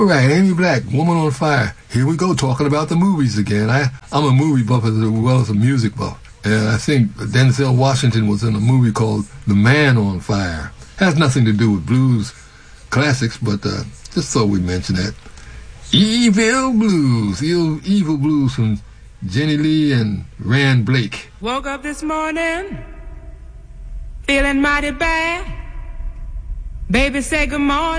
All right, Amy Black, Woman on Fire. Here we go, talking about the movies again. I'm a movie buff as well as a music buff. And I think Denzel Washington was in a movie called The Man on Fire. Has nothing to do with blues classics, but just thought we'd mention that. Evil Blues, Evil Blues from Jenny Lee and Rand Blake. Woke up this morning, feeling mighty bad. Baby said good morning.